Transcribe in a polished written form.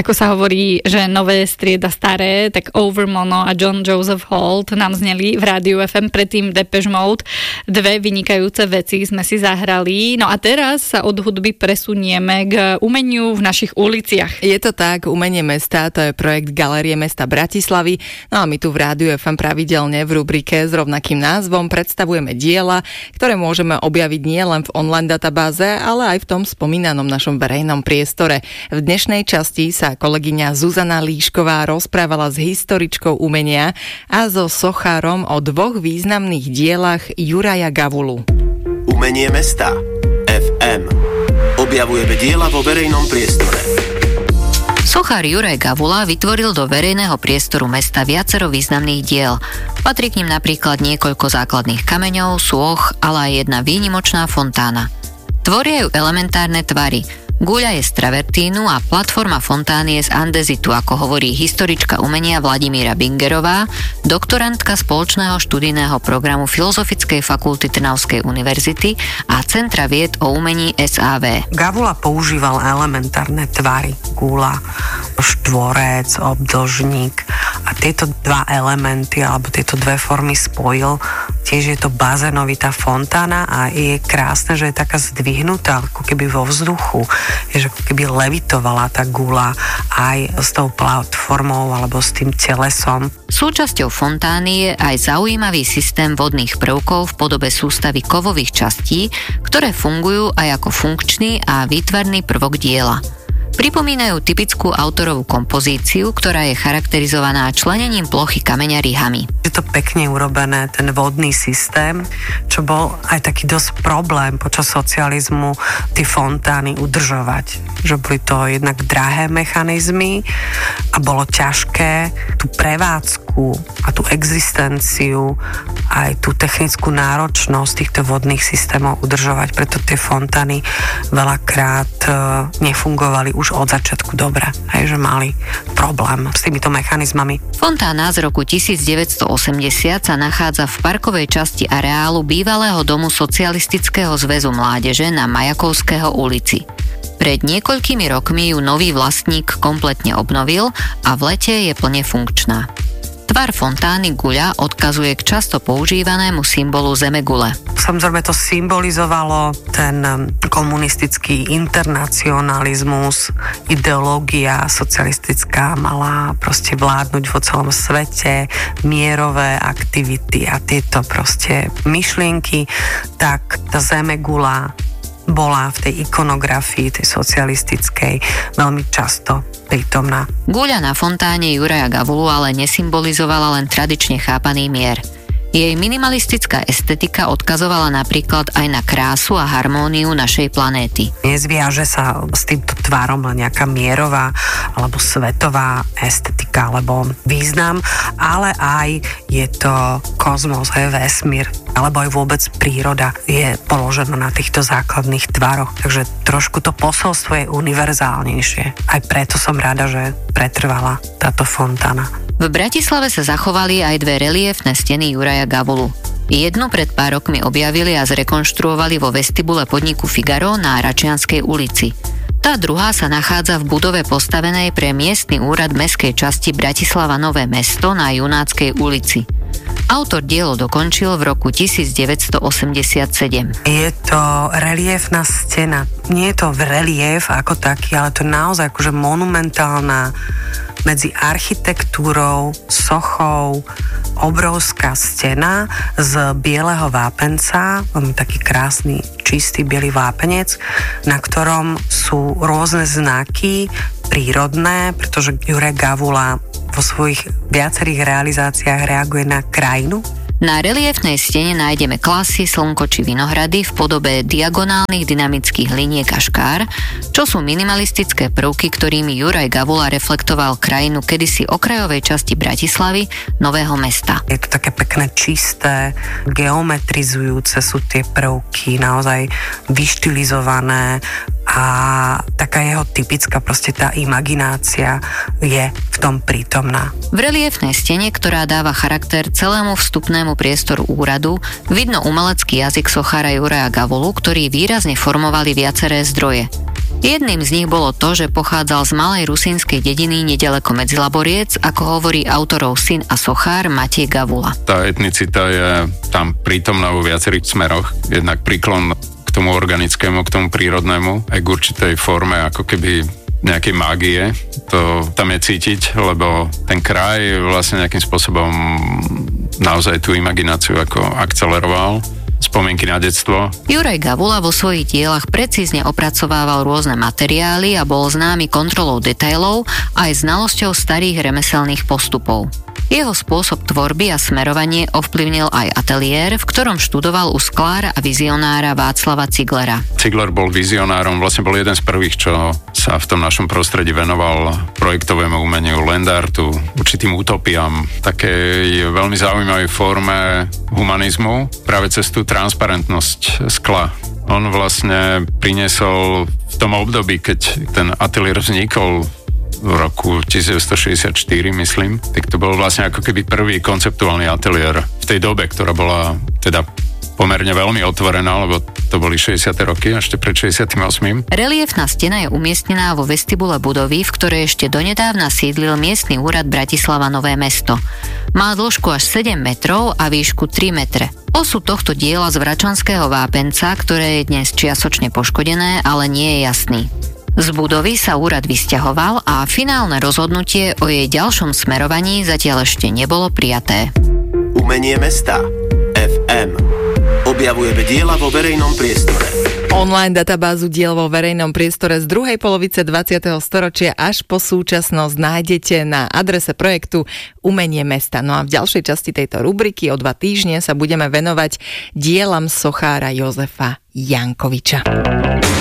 Ako sa hovorí, že nové strieda staré, tak Overmono a John Joseph Holt nám zneli v Rádiu FM, predtým Depeche Mode. Dve vynikajúce veci sme si zahrali. No a teraz sa od hudby presunieme k umeniu v našich uliciach. Je to tak, Umenie mesta, to je projekt Galérie mesta Bratislavy. No a my tu v Rádiu FM pravidelne v rubrike s rovnakým názvom predstavujeme diela, ktoré môžeme objaviť nielen v online databáze, ale aj v tom spomínanom našom verejnom priestore. V dnešnej časti sa kolegyňa Zuzana Líšková rozprávala s historičkou umenia a so sochárom o dvoch významných dielach Juraja Gavulu. Umenie mesta FM. Objavujeme diela vo verejnom priestore. Sochár Juraj Gavula vytvoril do verejného priestoru mesta viacero významných diel. Patrí k nim napríklad niekoľko základných kameňov, sôch, ale aj jedna výnimočná fontána. Tvoria ju elementárne tvary. Guľa je z travertínu a platforma fontány je z andezitu, ako hovorí historička umenia Vladimíra Bingerová, doktorantka spoločného študijného programu Filozofickej fakulty Trnavskej univerzity a Centra vied o umení SAV. Gavula používal elementárne tvary. Guľa, štvorec, obdĺžnik a tieto dva elementy alebo tieto dve formy spojil. Tiež je to bazénovitá fontána a je krásne, že je taká zdvihnutá ako keby vo vzduchu. Je, že ako keby levitovala tá guľa aj s tou platformou alebo s tým telesom. Súčasťou fontány je aj zaujímavý systém vodných prvkov v podobe sústavy kovových častí, ktoré fungujú aj ako funkčný a výtvarný prvok diela. Pripomínajú typickú autorovú kompozíciu, ktorá je charakterizovaná členením plochy kameňa rihami. Je to pekne urobené, ten vodný systém, čo bol aj taký dosť problém počas socializmu tie fontány udržovať. Že boli to jednak drahé mechanizmy a bolo ťažké tú prevádzku a tú existenciu aj tú technickú náročnosť týchto vodných systémov udržovať. Preto tie fontány veľakrát nefungovali už od začiatku dobre, aj že mali problém s týmito mechanizmami. Fontána z roku 1980 sa nachádza v parkovej časti areálu bývalého domu Socialistického zväzu mládeže na Majakovského ulici. Pred niekoľkými rokmi ju nový vlastník kompletne obnovil a v lete je plne funkčná. Tvar fontány guľa odkazuje k často používanému symbolu zemegule. Samozrejme to symbolizovalo ten komunistický internacionalizmus, ideológia socialistická mala proste vládnuť vo celom svete, mierové aktivity a tieto proste myšlienky, tak tá zemegula bola v tej ikonografii, tej socialistickej, veľmi často prítomná. Guľa na fontáne Juraja Gavulu ale nesymbolizovala len tradične chápaný mier. Jej minimalistická estetika odkazovala napríklad aj na krásu a harmóniu našej planéty. Nezviaže sa s týmto tvarom len nejaká mierová alebo svetová estetika alebo význam, ale aj je to kozmos, je vesmír, alebo aj vôbec príroda je položená na týchto základných tvaroch. Takže trošku to posolstvo je univerzálnejšie. Aj preto som rada, že pretrvala táto fontána. V Bratislave sa zachovali aj dve reliéfne steny Juraja Gavulu. Jednu pred pár rokmi objavili a zrekonštruovali vo vestibule podniku Figaro na Račianskej ulici. Tá druhá sa nachádza v budove postavenej pre miestny úrad mestskej časti Bratislava Nové mesto na Junáckej ulici. Autor dielo dokončil v roku 1987. Je to reliéfna stena. Nie je to reliéf ako taký, ale to je naozaj akože monumentálna medzi architektúrou, sochou, obrovská stena z bieleho vápenca, taký krásny, čistý biely vápenec, na ktorom sú rôzne znaky prírodné, pretože Juraj Gavula vo svojich viacerých realizáciách reaguje na krajinu. Na reliéfnej stene nájdeme klasy, slnko či vinohrady v podobe diagonálnych dynamických liniek a škár, čo sú minimalistické prvky, ktorými Juraj Gavula reflektoval krajinu kedysi okrajovej časti Bratislavy, Nového Mesta. Je to také pekné, čisté, geometrizujúce sú tie prvky, naozaj vyštilizované a taká jeho typická proste tá imaginácia je v tom prítomná. V reliéfnej stene, ktorá dáva charakter celému vstupnému priestoru úradu, vidno umelecký jazyk sochára Juraja Gavulu, ktorý výrazne formovali viaceré zdroje. Jedným z nich bolo to, že pochádzal z malej rusínskej dediny nedaleko Medzilaboriec, ako hovorí autorov syn a sochár Matej Gavula. Tá etnicita je tam prítomná vo viacerých smeroch. Jednak príklon k tomu organickému, k tomu prírodnému, aj k určitej forme, ako keby nejakej mágie. To tam je cítiť, lebo ten kraj vlastne nejakým spôsobom naozaj tú imagináciu ako akceleroval. Spomienky na detstvo. Juraj Gavula vo svojich dielach precízne opracovával rôzne materiály a bol známy kontrolou detailov aj znalosťou starých remeselných postupov. Jeho spôsob tvorby a smerovanie ovplyvnil aj ateliér, v ktorom študoval u sklára a vizionára Václava Ziglera. Zigler bol vizionárom, vlastne bol jeden z prvých, čo sa v tom našom prostredí venoval projektovému umeniu, land artu, určitým utopiám, takej veľmi zaujímavej forme humanizmu, práve cez tú transparentnosť skla. On vlastne priniesol v tom období, keď ten ateliér vznikol v roku 1964, myslím, tak to bol vlastne ako keby prvý konceptuálny ateliér v tej dobe, ktorá bola teda pomerne veľmi otvorená, lebo to boli 60. roky, ešte pred 68. Reliefná stena je umiestnená vo vestibule budovy, v ktorej ešte donedávna sídlil miestny úrad Bratislava Nové Mesto. Má dĺžku až 7 metrov a výšku 3 metre. Osud tohto diela z vračanského vápenca, ktoré je dnes čiastočne poškodené, ale nie je jasný. Z budovy sa úrad vysťahoval a finálne rozhodnutie o jej ďalšom smerovaní zatiaľ ešte nebolo prijaté. Umenie mesta FM. Objavujeme diela vo verejnom priestore. Online databázu diel vo verejnom priestore z druhej polovice 20. storočia až po súčasnosť nájdete na adrese projektu Umenie mesta. No a v ďalšej časti tejto rubriky o 2 týždne sa budeme venovať dielam sochára Jozefa Jankoviča.